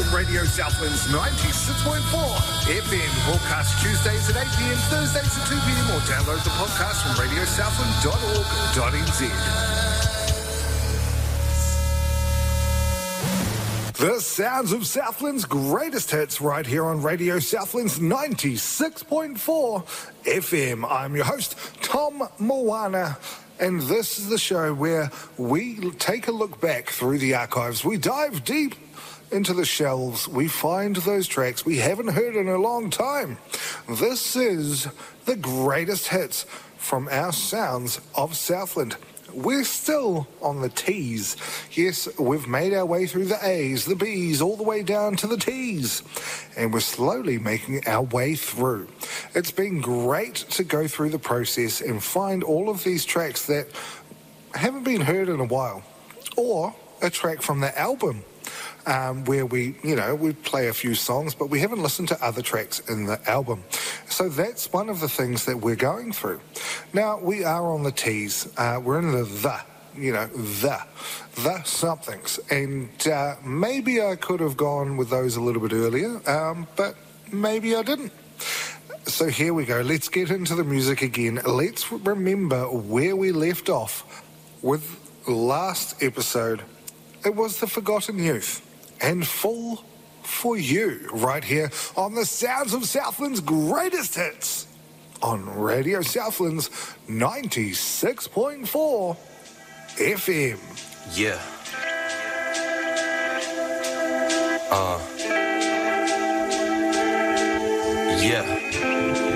Radio Southlands 96.4 FM. Broadcast Tuesdays at 8 p.m, Thursdays at 2 p.m, or download the podcast from radiosouthland.org.nz. The sounds of Southland's greatest hits right here on Radio Southland's 96.4 FM. I'm your host, Tom Moana. And this is the show where we take a look back through the archives. We dive deep into the shelves. We find those tracks we haven't heard in a long time. This is the greatest hits from our sounds of Southland. We're still on the T's. Yes, we've made our way through the A's, the B's, all the way down to the T's. And we're slowly making our way through. It's been great to go through the process and find all of these tracks that haven't been heard in a while. Or a track from the album where we play a few songs, but we haven't listened to other tracks in the album. So that's one of the things that we're going through. Now, we are on the T's. We're in the somethings. And maybe I could have gone with those a little bit earlier, but maybe I didn't. So here we go. Let's get into the music again. Let's remember where we left off with last episode. It was the Forgotten Youth and Full for You right here on the sounds of Southland's greatest hits on Radio Southland's 96.4 FM. Yeah. Yeah.